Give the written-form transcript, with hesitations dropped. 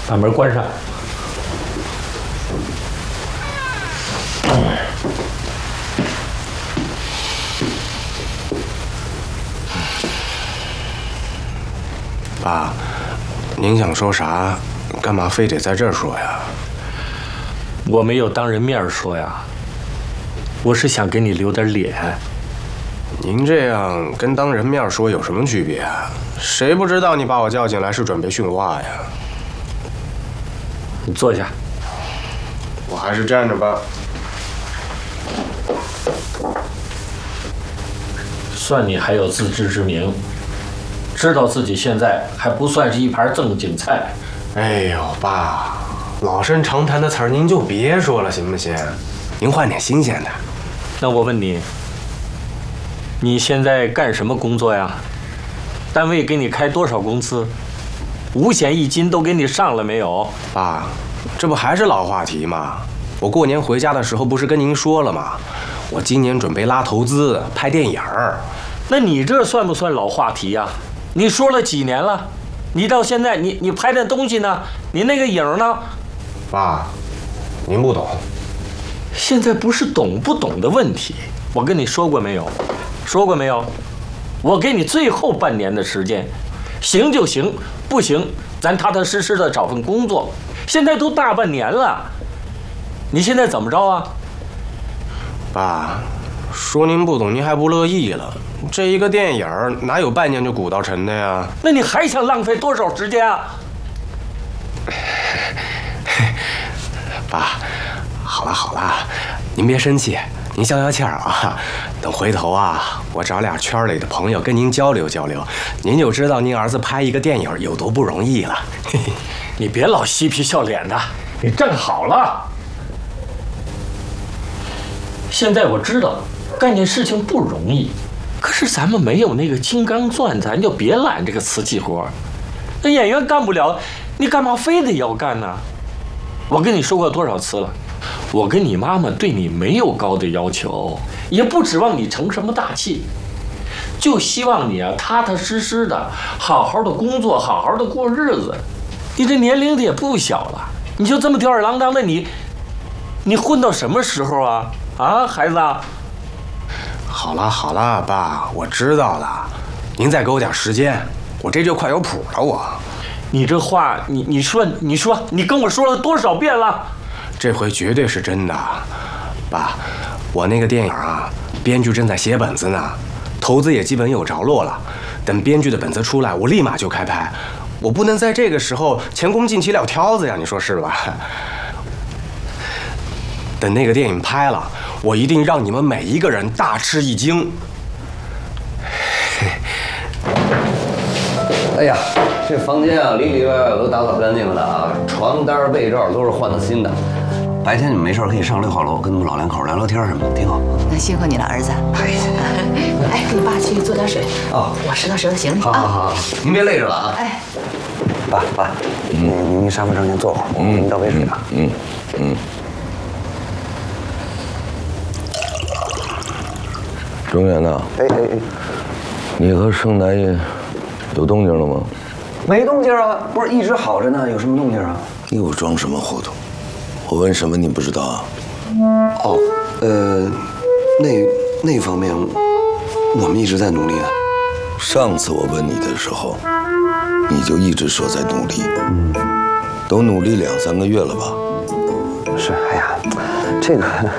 把门关上。 爸，您想说啥？干嘛非得在这儿说呀？ 我没有当人面说呀，我是想给你留点脸。 您这样跟当人面说有什么区别啊？谁不知道你把我叫进来是准备训话呀？ 你坐下。 我还是站着吧。 算你还有自知之明，知道自己现在还不算是一盘正经菜。 哎呦，爸，老生常谈的词儿您就别说了，行不行？您换点新鲜的。 那我问你，你现在干什么工作呀？单位给你开多少工资？五险一金都给你上了没有？ 爸，这不还是老话题吗？我过年回家的时候不是跟您说了吗？我今年准备拉投资拍电影儿。 那你这算不算老话题呀？你说了几年了？你到现在你拍的东西呢？你那个影呢？ 爸，您不懂。 现在不是懂不懂的问题，我跟你说过没有？说过没有？我给你最后半年的时间，行就行，不行咱踏踏实实的找份工作。现在都大半年了，你现在怎么着啊？ 爸，说您不懂，您还不乐意了。这一个电影哪有半年就鼓捣成的呀？ 那你还想浪费多少时间啊？ 爸，好了好了，您别生气，您消消气儿啊。等回头啊，我找俩圈里的朋友跟您交流交流，您就知道您儿子拍一个电影有多不容易了。 你别老嬉皮笑脸的，你站好了。现在我知道干件事情不容易，可是咱们没有那个金刚钻，咱就别揽这个瓷器活。那演员干不了，你干嘛非得要干呢？我跟你说过多少次了，我跟你妈妈对你没有高的要求，也不指望你成什么大器，就希望你啊踏踏实实的，好好的工作，好好的过日子。你这年龄的也不小了，你就这么吊儿郎当的，你混到什么时候啊？啊，孩子。 好了好了，爸，我知道了，您再给我点时间，我这就快有谱了。我， 你这话，你说，你跟我说了多少遍了？ 这回绝对是真的，爸，我那个电影啊，编剧正在写本子呢，投资也基本有着落了。等编剧的本子出来，我立马就开拍。我不能在这个时候前功尽弃了挑子呀，你说是吧？等那个电影拍了，我一定让你们每一个人大吃一惊。 哎呀，这房间啊，里里外外都打扫干净了啊，床单被罩都是换的新的。白天你们没事可以上6号楼，跟他们老两口聊聊天什么的，挺好。 那辛苦你了，儿子。哎，给你爸去做点水。 哦， 我拾掇拾掇行李。 好好好，您别累着了啊。 哎， 爸，您沙发上先坐会儿，我给您倒杯水啊。 中原呐， 哎， 你和盛大爷有动静了吗？ 没动静啊，不是一直好着呢，有什么动静啊？ 又装什么糊涂？我问什么你不知道啊？ 哦，那方面我们一直在努力呢。 上次我问你的时候，你就一直说在努力。都努力2、3个月了吧？ 是，哎呀，这个。